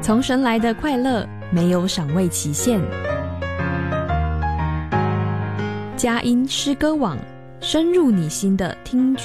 从神来的快乐没有赏味期限。佳音诗歌网，深入你心的听觉